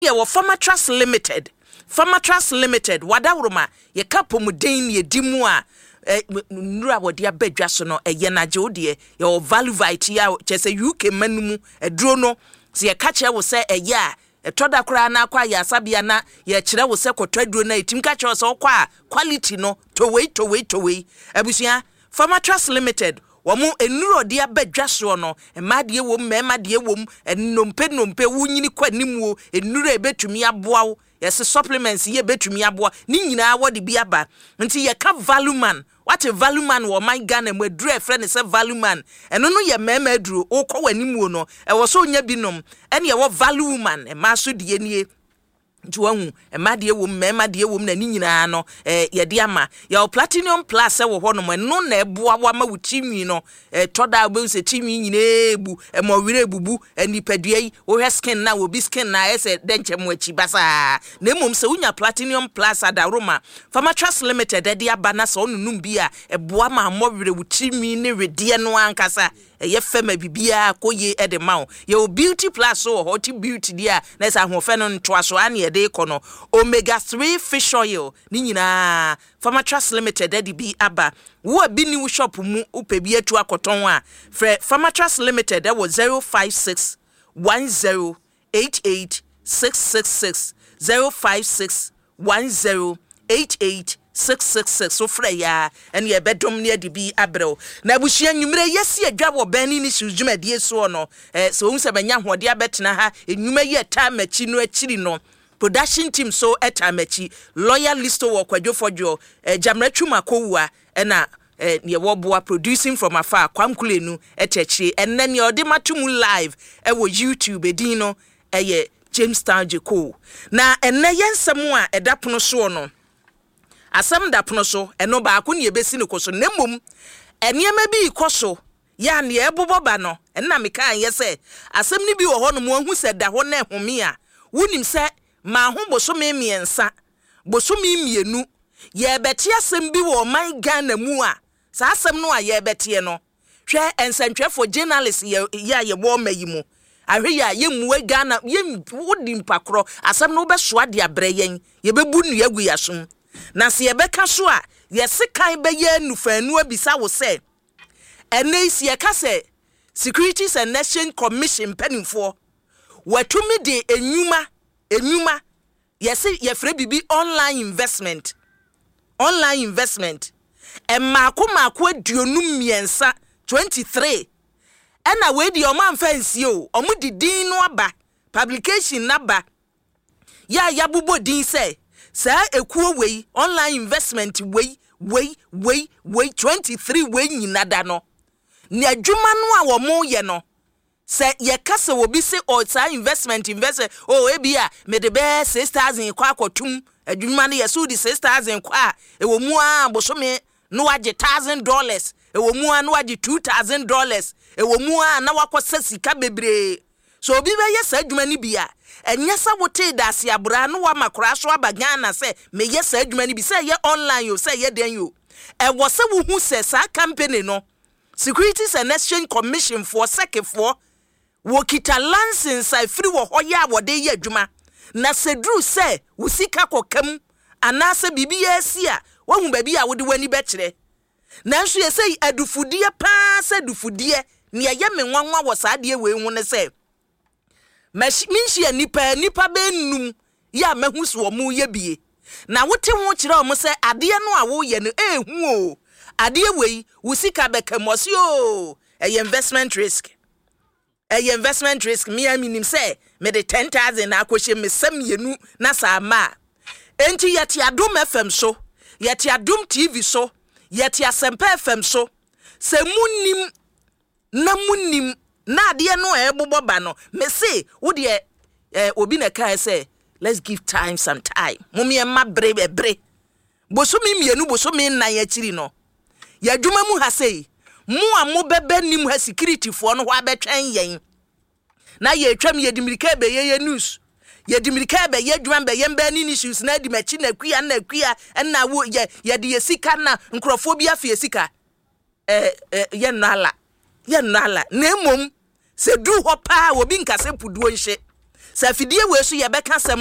ye wo Farmer Trust Limited wadawroma ye kapomuden ye dimu a nura wodi abadwa so no eye na je wode ye wo value vite ya chese UK manumu eduro no se ye ka kire wo se eye a etoda kura na akwa ya sabia na ye kire wo se kotwaduro na etim ka kire so kwa quality no to wait abusia Farmer Trust Limited Wamu enuro dia bedwa so no emade wom memade wom ennompe wunyini kwanimu enuro ebetumi aboa wo yes supplements ye betumi aboa ni nyina wode bi aba nti ye ka value man what a value man wo my Ghana mu aduru friend say value man eno no ye mema aduru okọ wanimu no e wo so nya binom ene ye wo value woman e ma so die nie Juangu, emade wom memade wom na ni nyina no ye de ama ya Platinum Plus wo ho no no na eboa wa ma wutimi no toda obe se timi nyina ebu mo wire ebubu enipadua yi wo hwe skin na wo bi skin na ese denche mo achi basa na mom se unya Platinum Plus adaroma Farmer Trust Limited de aba na so onunum bi a eboa ma mo wire wutimi ne redie no ankasa ye fema bibia koye ede mawo ye Beauty Plus so hot beauty dia na sa hofe no ntoa so ane ede kono omega 3 fish oil ni nyina Farmer Trust Limited ede bi aba wo bi ni shop mu upebi atu akoton a Farmer Trust Limited that was 056 1088 666 056 1088 666 so freya and ye bedom near the be abro na bushia nwumre yesi adwa wo bani ni sujumadi so no so unse banya hode abetena ha enwuma ye time achi no achiri no production team so etamachi loyal listo wo kwadwofojo jamratwuma kowua na ne woboa producing from afar kwamkulenu etechire enne ne odimatumu live wo YouTube edin no eye Jamestown Jeko na enne yensemu a edapono so no asem dapono so eno ba ko ne ebesi ne koso nemmom eniema bi koso ya ne eboboba no enna meka anyese asem ni bi wo ho no mo hu se da ho na ehome a wonim se ma ho bosome miensa bosome mienu ye beti asem bi wo man Ghana mu a sa asem no a ye beti no hwe ensantwefo journalist ye wo mayimu ahwe ya ye muwe Ghana ye wodi mpakro asem no be soa de abre yen ye bebu nu yagu yasum na se ye beka so a ye sekan be ye nufanu abisa wo se ene isi ye ka se Securities and Exchange Commission penifo watumi de enyuma yes ye free bibi online investment emako aduonum miensa 23 ena we di o man fancy o omu di din no aba publication naba ya bubo din say sa ekuo wei online investment wei 23 wei nyinada no ne adwuma no a wo mo ye no se ye kase wo bi se o sa investment o ebia me de be 6000 kwa akotum adwuma no ye so di 6000 kwa e wo mu a bosome no wage $1,000 e wo mu a no wage $2,000 e wo mu a na wakosa sika bebre so obi be ye sa adwuma ni bia enya sa wote da se abura no wa makora so abagana se me ye sa adwuma ni bi se ye online yo se ye den yo e wo se wo hu se sa company no Securities and Exchange Commission for sekefo wo kita license ai free wo hoya wo de ye adwuma na sedru se wo sika kokam anase bibia si a wo hu ba bi a wo de wani be kire nanso ye sei adufudie pa se dufudie ne ye me nwanwa wo sa de we hu ne se minhia nipa benum ya mahu so wo mu ye bie na wote ho kire o mo se ade no a wo ye no ehu o ade wei wo sika bekamosi o investment risk me aminim say me de 10,000 na akohye me sam yenu na sa ma enti yete adom FM so yete adom TV so yete asempa FM so se munim na ade no eboboba no me say wo de obi na kai say let's give time some time mumie ma bre bosomi mienu bosomi na ya chiri no ya dwuma mu ha sei mu a mo bebe nim ha security fo no ho abetwen yen na ye twam ye dimirika be ye news ye dimirika be ye dwuma be ye mba ni issues na di machi na kua na wo ye de sika na nkrofo bi afie sika ye nala na emom se du ho pa obi nkase puduo nhye sa afidie we so ye beka sem